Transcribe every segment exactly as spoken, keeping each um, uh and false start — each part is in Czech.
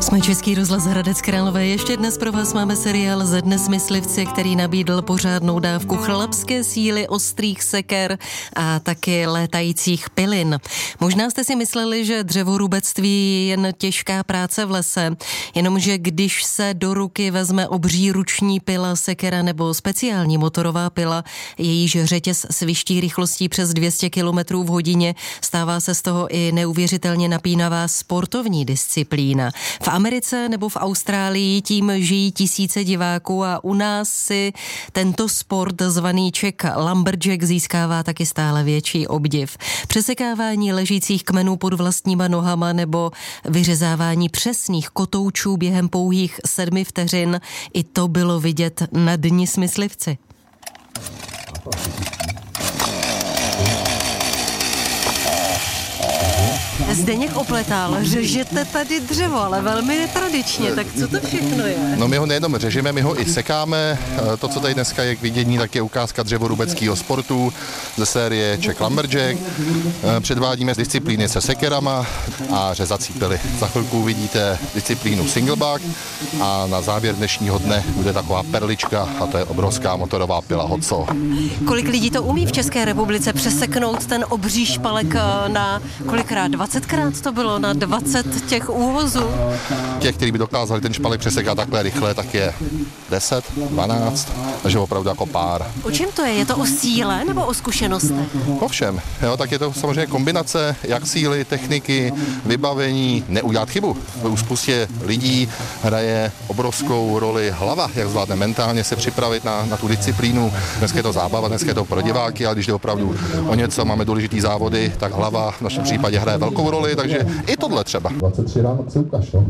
Jsme Český rozhlas Hradec Králové. Ještě dnes pro vás máme seriál Ze dne myslivci, který nabídl pořádnou dávku chlapské síly, ostrých seker a taky létajících pilin. Možná jste si mysleli, že dřevorubectví je jen těžká práce v lese, jenomže když se do ruky vezme obří ruční pila, sekera nebo speciální motorová pila, jejíž řetěz sviští rychlostí přes dvě stě kilometrů v hodině, stává se z toho i neuvěřitelně napínavá sportovní disciplína. V Americe nebo v Austrálii tím žijí tisíce diváků a u nás si tento sport zvaný Czech Lumberjack získává taky stále větší obdiv. Přesekávání ležících kmenů pod vlastníma nohama nebo vyřezávání přesných kotoučů během pouhých sedmi vteřin, i to bylo vidět na dni s myslivci. Zdeněk Opletal, řežete tady dřevo, ale velmi netradičně, tak co to všechno je? No my ho nejenom řežeme, my ho i sekáme. To, co tady dneska je k vidění, tak je ukázka dřevorubeckého sportu ze série Czech Lumberjack. Předvádíme disciplíny se sekerama a řezací pily. Za chvilku uvidíte disciplínu singleback a na závěr dnešního dne bude taková perlička a to je obrovská motorová pila hot saw. Kolik lidí to umí v České republice přeseknout ten obří špalek na kolikrát? dvacetkrát to bylo, na dvacet těch úvozů? Těch, kteří by dokázali ten špalek přesekat takhle rychle, tak je deset, dvanáct, takže opravdu jako pár. O čem to je? Je to o síle nebo o zkušenostech? O všem. Jo, tak je to samozřejmě kombinace jak síly, techniky, vybavení, neudělat chybu. V spustě lidí hraje obrovskou roli hlava, jak zvládne mentálně se připravit na, na tu disciplínu. Dneska je to zábava, dneska je to pro diváky, ale když jde opravdu o něco, máme důležitý závody, tak hlava v našem případě hraje velkou roli, takže i tohle třeba. dvacet tři ráno se ukáž, no.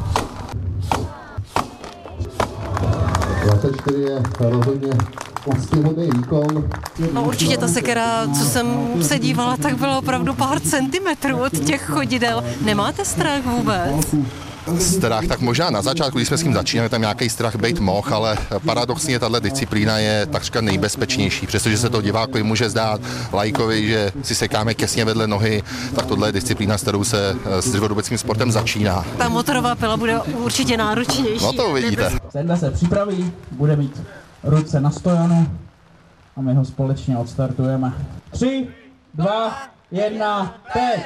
dvacet čtyři je rozhodně úctyhodný výkon. No určitě ta sekera, co jsem se dívala, tak bylo opravdu pár centimetrů od těch chodidel. Nemáte strach vůbec? Strach, tak možná na začátku, když jsme s tím začínali, tam nějaký strach být mohl, ale paradoxně tahle disciplína je takřka nejbezpečnější, přestože se to divákovi může zdát, laikovi, že si sekáme těsně vedle nohy, tak tohle je disciplína, s kterou se s dřevorubeckým sportem začíná. Ta motorová pila bude určitě náročnější. No to uvidíte. Sedle se připraví, bude mít ruce na stojanu a my ho společně odstartujeme. Tři, dva, jedna, teď!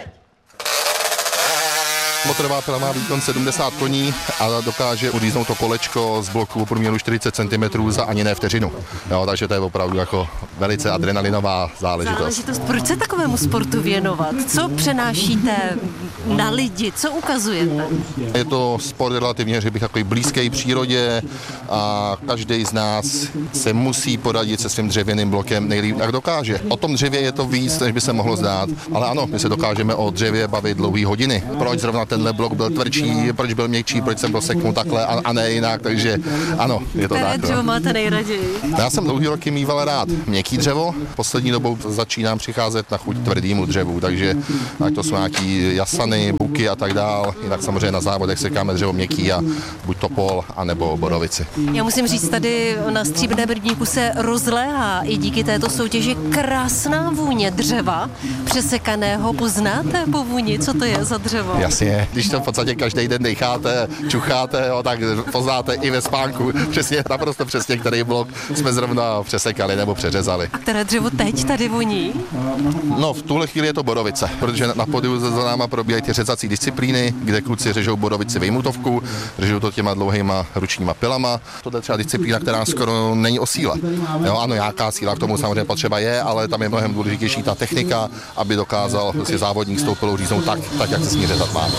Motorová pila má výkon sedmdesát koní a dokáže uříznout to kolečko z bloku průměru čtyřicet centimetrů za ani ne vteřinu. Jo, takže to je opravdu jako velice adrenalinová záležitost. záležitost. Proč se takovému sportu věnovat? Co přenášíte na lidi? Co ukazujete? Je to sport relativně, že bych takový blízký přírodě a každý z nás se musí poradit se svým dřevěným blokem nejlíp, jak dokáže. O tom dřevě je to víc, než by se mohlo zdát, ale ano, my se dokážeme o dřevě bavit dlouhé hodiny. Proč zrovna tenhle blok byl tvrdší, proč byl měkčí, proč jsem byl seknul takhle a, a ne jinak, takže ano, je to Které tak. dřevo máte nejraději? Já jsem dlouhý roky mýval rád měkký dřevo, poslední dobou začínám přicházet na chuť tvrdýmu dřevu, takže ať to jsou nějaký jasany, buky a tak dál, jinak samozřejmě na závodech sekáme dřevo měkký a buď topol, anebo borovici. Já musím říct, tady na Stříbrném rybníku se rozléhá i díky této soutěži krásná vůně dřeva přesekaného. Poznáte po vůni, co to je za dřevo? Jasně, když to v podstatě každý den decháte, čucháte, jo, tak poznáte i ve spánku přesně, naprosto přesně, který blok jsme zrovna přesekali nebo přeřezali. A které dřevo teď tady voní? No, v tuhle chvíli je to borovice, protože na podiu za náma probíhají ty řezací disciplíny, kde kluci řežou borovici vejmutovku, řežou to těma dlouhýma ručníma pilama. Tohle je třeba disciplína, která skoro není o síle. Jo, ano, nějaká síla k tomu samozřejmě potřeba je, ale tam je mnohem důležitější ta technika, aby dokázal si závodník s tou pilou říznout tak, tak, jak se s ní řezat má.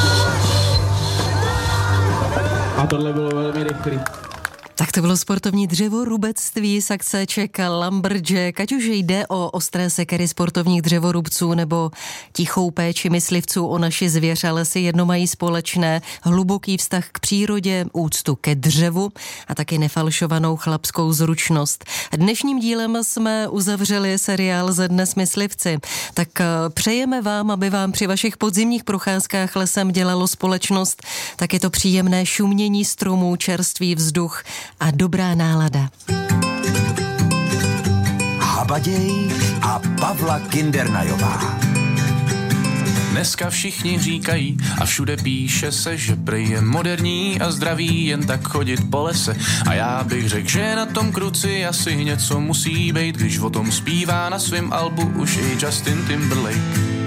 A tohle bylo velmi rychlý. Tak to bylo sportovní dřevorubectví z akce Czech Lumberjack. Ať už jde o ostré sekery sportovních dřevorubců nebo tichou péči myslivců o naši zvěř, ale si jedno mají společné: hluboký vztah k přírodě, úctu ke dřevu a taky nefalšovanou chlapskou zručnost. Dnešním dílem jsme uzavřeli seriál Ze dne myslivci. Tak přejeme vám, aby vám při vašich podzimních procházkách lesem dělalo společnost taky to příjemné šumění stromů, čerstvý vzduch a dobrá nálada. Habaděj a Pavla Kindernajová. dneska všichni říkají a všude píše se, že prej je moderní a zdravý jen tak chodit po lese. A já bych řekl, že na tom kruci asi něco musí být, když o tom zpívá na svém albu už i Justin Timberlake.